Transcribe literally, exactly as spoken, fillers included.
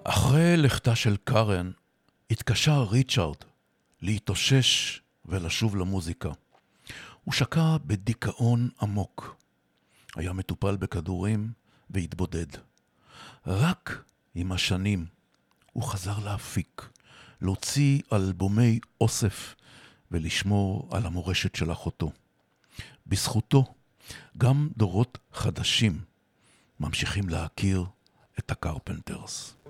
אחרי לכתה של קארן, התקשה ריצ'ארד להתאושש ולשוב למוזיקה. הוא שקע בדיכאון עמוק. היה מטופל בכדורים והתבודד. רק עם השנים הוא חזר להפיק, להוציא אלבומי אוסף ולשמור על המורשת של אחותו. בזכותו גם דורות חדשים ממשיכים להכיר את הקרפנטרס.